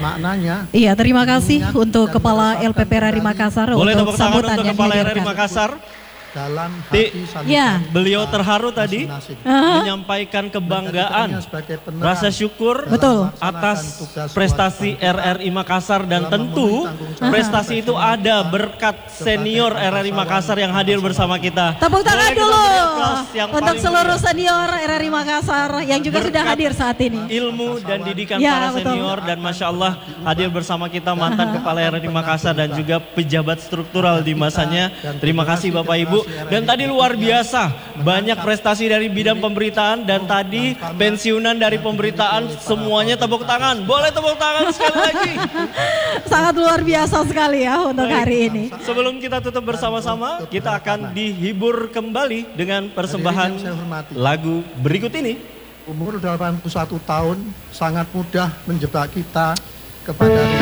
maknanya. Iya, terima kasih untuk Kepala LPP RRI Makassar Boleh untuk tepuk tangan sambutan untuk yang Kepala RRI dihadirkan. Makassar. Dalam Ti, hati saling ya. Beliau terharu tadi masing-masing. menyampaikan kebanggaan, Sebagai penerang rasa syukur Betul. atas prestasi RRI Makassar dan tentu prestasi itu ada berkat senior RRI Makassar yang hadir bersama kita. Tepuk tangan Boleh kita dulu beri aplaus yang untuk paling seluruh meriah. senior RRI Makassar yang juga sudah Berkat hadir saat ini. Ilmu dan didikan Ya, para betul. senior dan Masya Allah hadir bersama kita mantan Kepala RRI Makassar dan juga pejabat struktural di masanya. Terima kasih Bapak Ibu. Dan tadi luar biasa banyak prestasi dari bidang pemberitaan dan tadi pensiunan dari pemberitaan semuanya tepuk tangan. Boleh tepuk tangan sekali lagi. Sangat luar biasa sekali ya untuk hari ini. Sebelum kita tutup bersama-sama, kita akan dihibur kembali dengan persembahan Hadirin yang saya hormati. lagu berikut ini. Umur 81 tahun sangat mudah menjebak kita kepada